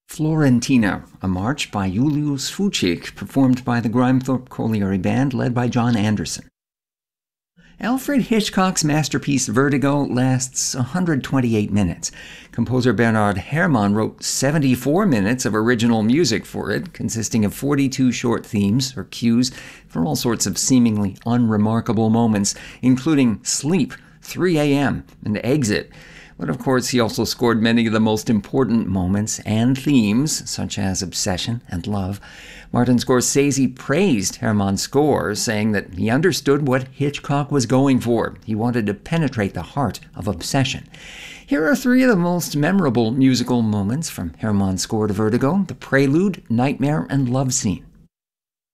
Florentina, a march by Julius Fučík, performed by the Grimethorpe Colliery Band, led by John Anderson. Alfred Hitchcock's masterpiece Vertigo lasts 128 minutes. Composer Bernard Herrmann wrote 74 minutes of original music for it, consisting of 42 short themes, or cues, for all sorts of seemingly unremarkable moments, including Sleep, 3 a.m., and Exit. But of course, he also scored many of the most important moments and themes, such as Obsession and Love. Martin Scorsese praised Herrmann's score, saying that he understood what Hitchcock was going for. He wanted to penetrate the heart of Obsession. Here are three of the most memorable musical moments from Herrmann's score to Vertigo: the prelude, nightmare, and love scene.